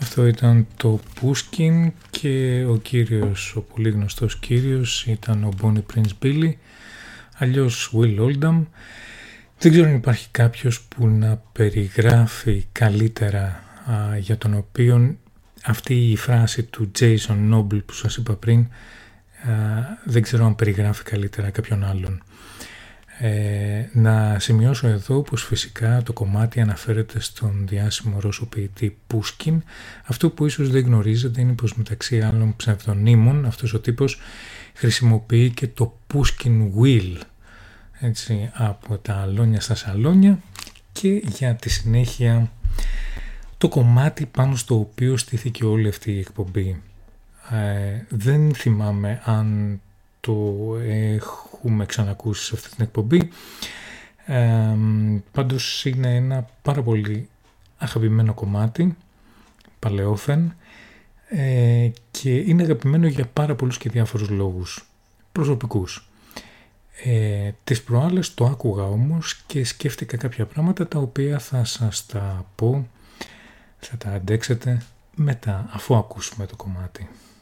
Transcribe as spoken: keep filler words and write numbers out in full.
Αυτό ήταν το Pushkin και ο κύριος, ο πολύ γνωστός κύριος ήταν ο Bonnie Prince Billy, αλλιώς Will Oldham. Δεν ξέρω αν υπάρχει κάποιος που να περιγράφει καλύτερα α, για τον οποίο αυτή η φράση του Jason Noble που σας είπα πριν, α, δεν ξέρω αν περιγράφει καλύτερα κάποιον άλλον. Ε, να σημειώσω εδώ πως φυσικά το κομμάτι αναφέρεται στον διάσημο Ρώσο ποιητή Pushkin. Αυτό που ίσως δεν γνωρίζετε είναι πως μεταξύ άλλων ψευδονύμων αυτός ο τύπος χρησιμοποιεί και το Pushkin Wheel, έτσι, από τα αλόνια στα σαλόνια, και για τη συνέχεια το κομμάτι πάνω στο οποίο στήθηκε όλη αυτή η εκπομπή. Ε, δεν θυμάμαι αν το έχουμε ξανακούσει σε αυτή την εκπομπή. Ε, πάντως είναι ένα πάρα πολύ αγαπημένο κομμάτι, παλαιόφεν, ε, και είναι αγαπημένο για πάρα πολλούς και διάφορους λόγους προσωπικούς. Ε, τις προάλλες το άκουγα όμως και σκέφτηκα κάποια πράγματα τα οποία θα σας τα πω, θα τα αντέξετε μετά, αφού ακούσουμε το κομμάτι.